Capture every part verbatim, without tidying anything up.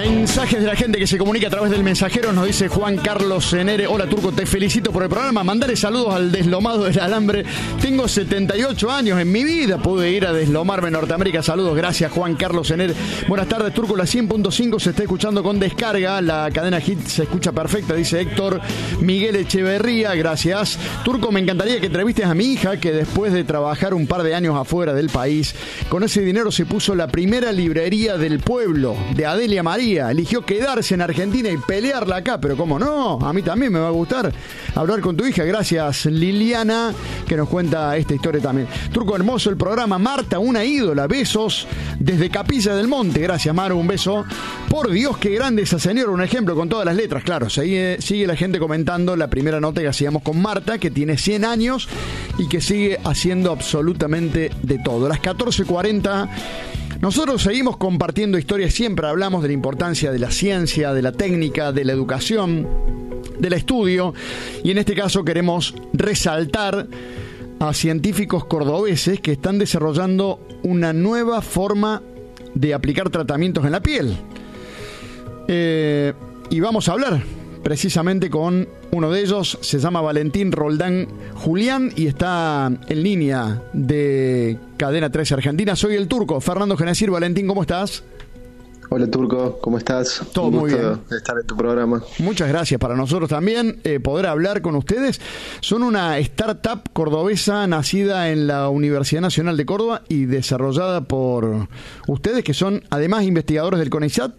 Mensajes de la gente que se comunica a través del mensajero. Nos dice Juan Carlos Cenere: hola Turco, te felicito por el programa. Mandale saludos al deslomado del alambre. Tengo setenta y ocho años, en mi vida pude ir a deslomarme en Norteamérica. Saludos, gracias Juan Carlos Cenere. Buenas tardes Turco, la cien punto cinco se está escuchando con descarga. La cadena Hit se escucha perfecta, dice Héctor Miguel Echeverría. Gracias Turco, me encantaría que entrevistes a mi hija, que después de trabajar un par de años afuera del país, con ese dinero se puso la primera librería del pueblo, de Adelia María. Eligió quedarse en Argentina y pelearla acá, pero cómo no, a mí también me va a gustar hablar con tu hija. Gracias Liliana, que nos cuenta esta historia también. Turco, hermoso el programa. Marta, una ídola, besos desde Capilla del Monte. Gracias Maru, un beso. Por Dios, qué grande esa señora, un ejemplo con todas las letras. Claro, sigue, sigue la gente comentando la primera nota que hacíamos con Marta, que tiene cien años y que sigue haciendo absolutamente de todo. A las catorce cuarenta nosotros seguimos compartiendo historias, siempre hablamos de la importancia de la ciencia, de la técnica, de la educación, del estudio, y en este caso queremos resaltar a científicos cordobeses que están desarrollando una nueva forma de aplicar tratamientos en la piel. Eh, y vamos a hablar precisamente con uno de ellos. Se llama Valentín Roldán Julián y está en línea de Cadena trece Argentina. Soy el Turco, Fernando Genacir. Valentín, ¿cómo estás? Hola Turco, ¿cómo estás? Todo Un muy gusto bien. estar en tu programa. Muchas gracias, para nosotros también eh, poder hablar con ustedes. Son una startup cordobesa nacida en la Universidad Nacional de Córdoba y desarrollada por ustedes, que son además investigadores del CONICET.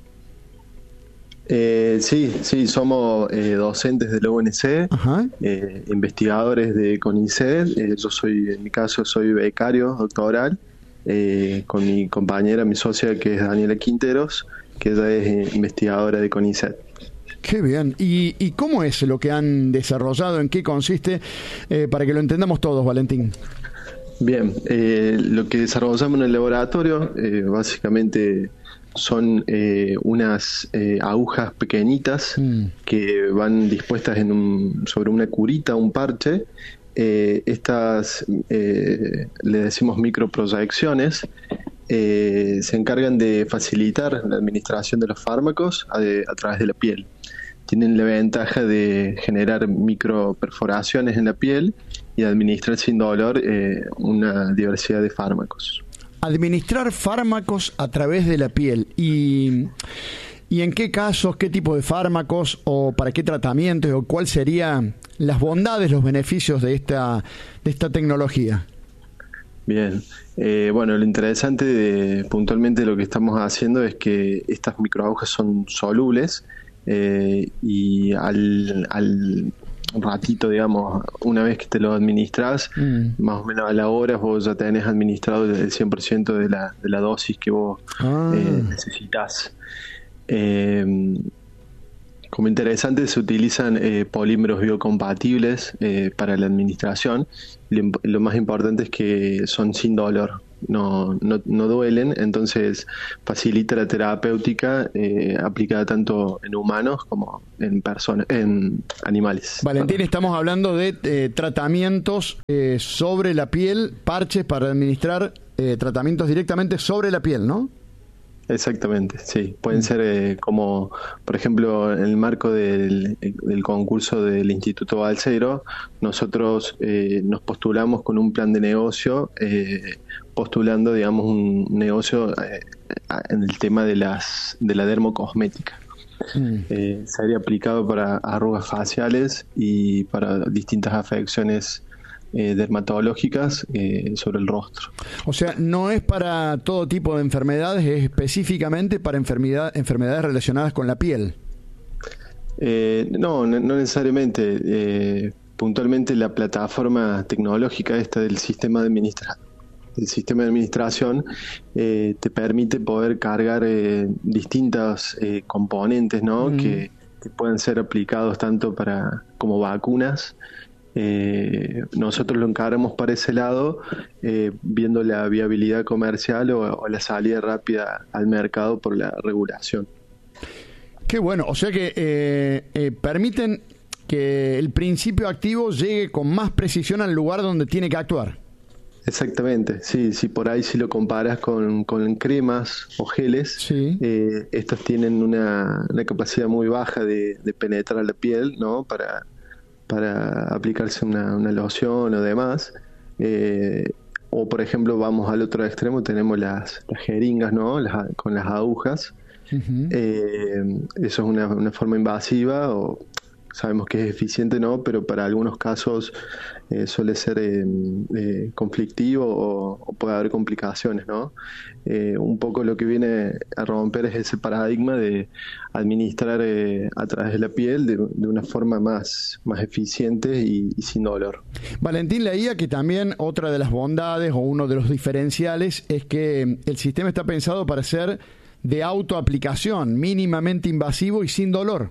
Eh, sí, sí, somos eh, docentes de la U N C, eh, investigadores de CONICET. Eh, yo soy, en mi caso, soy becario doctoral, eh, con mi compañera, mi socia, que es Daniela Quinteros, que ella es eh, investigadora de CONICET. Qué bien. ¿Y, y cómo es lo que han desarrollado? ¿En qué consiste? Eh, para que lo entendamos todos, Valentín. Bien, eh, lo que desarrollamos en el laboratorio, eh, básicamente son eh, unas eh, agujas pequeñitas mm. que van dispuestas en un, sobre una curita, un parche. Eh, estas eh, le decimos microproyecciones. Eh, se encargan de facilitar la administración de los fármacos a, de, a través de la piel. Tienen la ventaja de generar microperforaciones en la piel y administrar sin dolor eh, una diversidad de fármacos. Administrar fármacos a través de la piel. ¿Y, y en qué casos, qué tipo de fármacos o para qué tratamientos o cuáles serían las bondades, los beneficios de esta, de esta tecnología? Bien, eh, bueno, lo interesante de, puntualmente de lo que estamos haciendo es que estas microagujas son solubles eh, y al... al ratito, digamos, una vez que te lo administras, mm. más o menos a la hora vos ya tenés administrado el cien por ciento de la, de la dosis que vos ah. eh, necesitas. Eh, como interesante, se utilizan eh, polímeros biocompatibles eh, para la administración. Lo, lo más importante es que son sin dolor. No, no, no duelen, entonces facilita la terapéutica eh, aplicada tanto en humanos como en personas, en animales. Valentín, estamos hablando de eh, tratamientos eh, sobre la piel, parches para administrar eh, tratamientos directamente sobre la piel, ¿no? Exactamente, sí. Pueden ser eh, como, por ejemplo, en el marco del, del concurso del Instituto Balseiro, nosotros eh, nos postulamos con un plan de negocio, eh, postulando, digamos, un negocio eh, en el tema de las de la dermocosmética. Mm. Eh, sería aplicado para arrugas faciales y para distintas afecciones Eh, dermatológicas eh, sobre el rostro. O sea, no es para todo tipo de enfermedades, es específicamente para enfermedad, enfermedades relacionadas con la piel. Eh, no, no, no necesariamente. Eh, puntualmente la plataforma tecnológica esta del sistema de administra el sistema de administración eh, te permite poder cargar eh, distintos eh, componentes, ¿no? Mm. que, que pueden ser aplicados tanto para como vacunas. Eh, nosotros lo encaramos para ese lado, eh, viendo la viabilidad comercial o, o la salida rápida al mercado por la regulación. Qué bueno, o sea que eh, eh, permiten que el principio activo llegue con más precisión al lugar donde tiene que actuar. Exactamente, sí, sí, por ahí si lo comparas con, con cremas o geles, Sí. eh, estos tienen una, una capacidad muy baja de, de penetrar la piel, ¿no? Para, para aplicarse una, una loción o demás. Eh, o por ejemplo, vamos al otro extremo, tenemos las, las jeringas, ¿no? Las, con las agujas. Ujú. Eh, eso es una, una forma invasiva, o sabemos que es eficiente, ¿no? Pero para algunos casos eh, suele ser eh, eh, conflictivo o, o puede haber complicaciones, ¿no? Eh, un poco lo que viene a romper es ese paradigma de administrar eh, a través de la piel de, de una forma más, más eficiente y, y sin dolor. Valentín, leía que también otra de las bondades o uno de los diferenciales es que el sistema está pensado para ser de autoaplicación, mínimamente invasivo y sin dolor.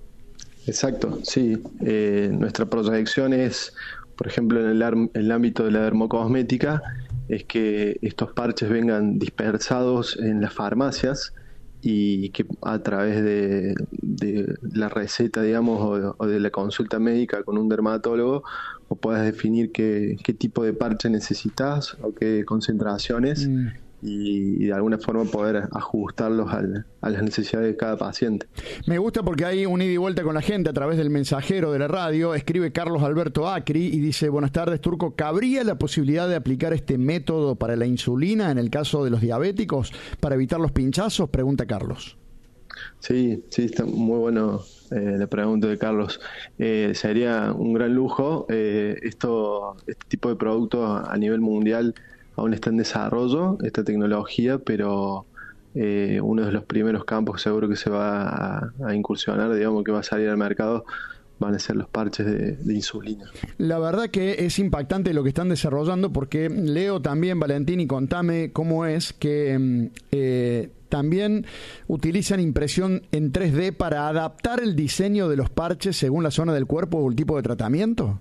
Exacto, sí. Eh, nuestra proyección es, por ejemplo, en el, ar- el ámbito de la dermocosmética, es que estos parches vengan dispersados en las farmacias y que a través de, de la receta, digamos, o, o de la consulta médica con un dermatólogo, o puedas definir qué, qué tipo de parche necesitas o qué concentraciones Mm. y, y de alguna forma poder ajustarlos al- a las necesidades de cada paciente. Me gusta porque hay un ida y vuelta con la gente a través del mensajero de la radio. Escribe Carlos Alberto Acri y dice: buenas tardes, Turco, ¿cabría la posibilidad de aplicar este método para la insulina en el caso de los diabéticos para evitar los pinchazos? Pregunta Carlos. Sí, sí, está muy bueno eh, la pregunta de Carlos. Eh, sería un gran lujo. Eh, esto, este tipo de producto a, a nivel mundial aún está en desarrollo, esta tecnología, pero eh, uno de los primeros campos seguro que se va a, a incursionar, digamos, que va a salir al mercado, van a ser los parches de, de insulina. La verdad que es impactante lo que están desarrollando porque leo también, Valentín, y contame cómo es que eh, también utilizan impresión en tres D para adaptar el diseño de los parches según la zona del cuerpo o el tipo de tratamiento.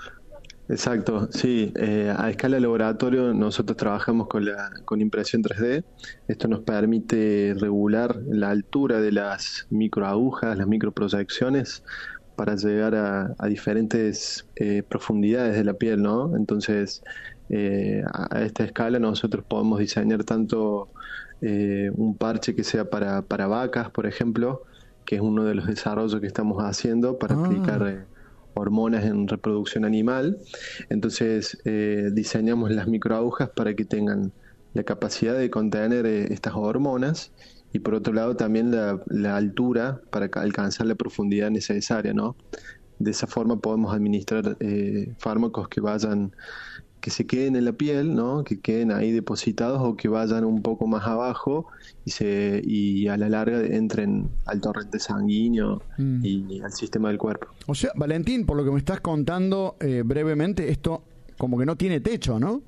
Exacto, sí. Eh, a escala laboratorio nosotros trabajamos con la con impresión tres D. Esto nos permite regular la altura de las microagujas, las microproyecciones, para llegar a, a diferentes eh, profundidades de la piel, ¿no? Entonces, eh, a, a esta escala nosotros podemos diseñar tanto eh, un parche que sea para, para vacas, por ejemplo, que es uno de los desarrollos que estamos haciendo para Ah. aplicar eh, hormonas en reproducción animal. Entonces eh, diseñamos las microagujas para que tengan la capacidad de contener eh, estas hormonas y por otro lado también la, la altura para alcanzar la profundidad necesaria, ¿no? De esa forma podemos administrar eh, fármacos que vayan, que se queden en la piel, ¿no? Que queden ahí depositados o que vayan un poco más abajo y se y a la larga entren al torrente sanguíneo Mm. y al sistema del cuerpo. O sea, Valentín, por lo que me estás contando eh, brevemente, esto como que no tiene techo, ¿no?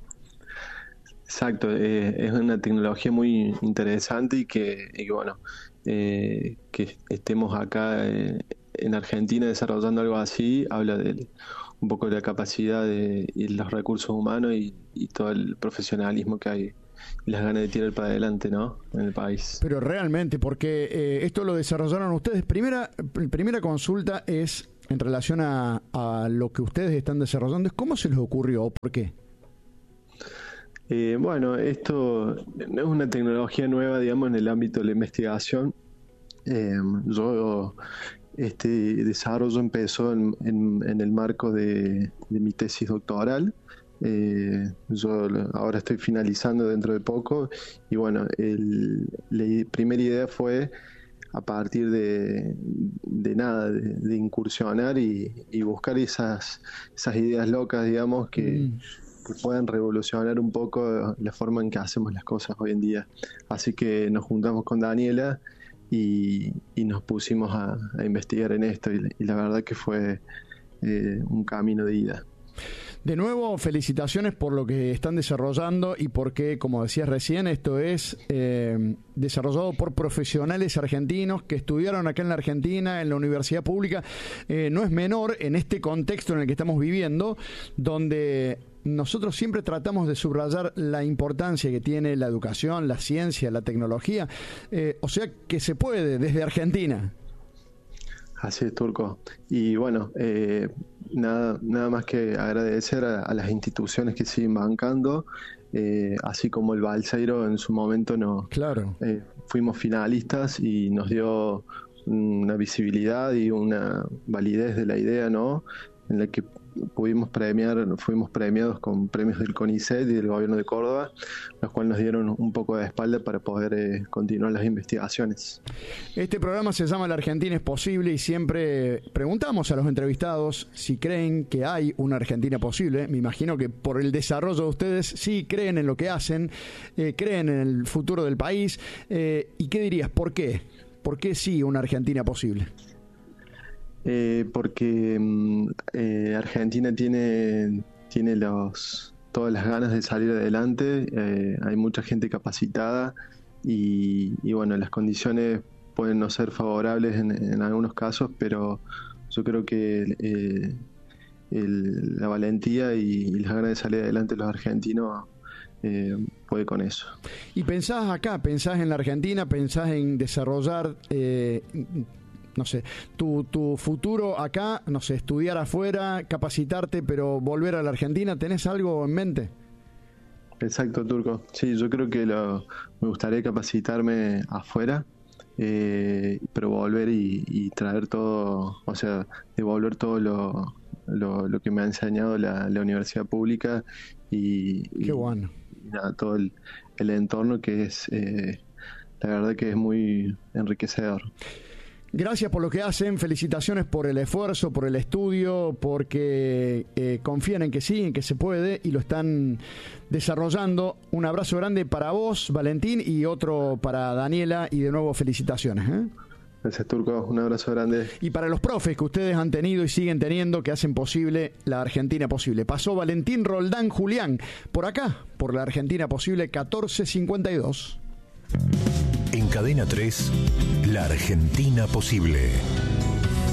Exacto, eh, es una tecnología muy interesante y que, y que bueno, eh, que estemos acá eh, en Argentina desarrollando algo así, habla de un poco de la capacidad de, y los recursos humanos y, y todo el profesionalismo que hay y las ganas de tirar para adelante, ¿no? En el país. Pero realmente, porque eh, esto lo desarrollaron ustedes. Primera, primera consulta es en relación a, a lo que ustedes están desarrollando, es cómo se les ocurrió o por qué. Eh, bueno, esto no es una tecnología nueva, digamos, en el ámbito de la investigación. Eh, yo, este desarrollo empezó en, en, en el marco de, de mi tesis doctoral. Eh, yo ahora estoy finalizando dentro de poco y bueno, el, la primera idea fue a partir de, de nada, de, de incursionar y, y buscar esas, esas ideas locas, digamos, que... Mm. que puedan revolucionar un poco la forma en que hacemos las cosas hoy en día. Así que nos juntamos con Daniela y, y nos pusimos a, a investigar en esto y, y la verdad que fue eh, un camino de ida. De nuevo, felicitaciones por lo que están desarrollando y porque, como decías recién, esto es eh, desarrollado por profesionales argentinos que estudiaron acá en la Argentina, en la universidad pública. Eh, no es menor en este contexto en el que estamos viviendo, donde nosotros siempre tratamos de subrayar la importancia que tiene la educación, la ciencia, la tecnología. Eh, o sea que se puede desde Argentina. Así es, Turco. Y bueno, eh, nada, nada más que agradecer a, a las instituciones que siguen bancando, eh, así como el Balseiro en su momento nos claro. eh, fuimos finalistas y nos dio una visibilidad y una validez de la idea, ¿no? En la que pudimos premiar, fuimos premiados con premios del CONICET y del gobierno de Córdoba, los cuales nos dieron un poco de espalda para poder eh, continuar las investigaciones. Este programa se llama La Argentina es posible y siempre preguntamos a los entrevistados si creen que hay una Argentina posible. Me imagino que por el desarrollo de ustedes sí creen en lo que hacen, eh, creen en el futuro del país. Eh, ¿Y qué dirías? ¿Por qué? ¿Por qué sí una Argentina posible? Eh, porque eh, Argentina tiene, tiene los, todas las ganas de salir adelante, eh, hay mucha gente capacitada y, y bueno, las condiciones pueden no ser favorables en, en algunos casos, pero yo creo que eh, el, la valentía y, y las ganas de salir adelante de los argentinos eh, puede con eso. ¿Y pensás acá, pensás en la Argentina, pensás en desarrollar... Eh, no sé, tu, tu futuro acá, no sé, estudiar afuera, capacitarte, pero volver a la Argentina, ¿tenés algo en mente? Exacto, Turco. Sí, yo creo que lo, me gustaría capacitarme afuera, eh, pero volver y, y traer todo, o sea, devolver todo lo, lo, lo que me ha enseñado la, la universidad pública y, Qué y, bueno. y nada, todo el, el entorno que es, eh, la verdad que es muy enriquecedor. Gracias por lo que hacen, felicitaciones por el esfuerzo, por el estudio, porque eh, confían en que sí, en que se puede y lo están desarrollando. Un abrazo grande para vos, Valentín, y otro para Daniela, y de nuevo felicitaciones, ¿eh? Gracias, Turco, un abrazo grande. Y para los profes que ustedes han tenido y siguen teniendo, que hacen posible la Argentina posible. Pasó Valentín Roldán Julián, por acá, por la Argentina posible catorce cincuenta y dos. En Cadena tres, La Argentina posible.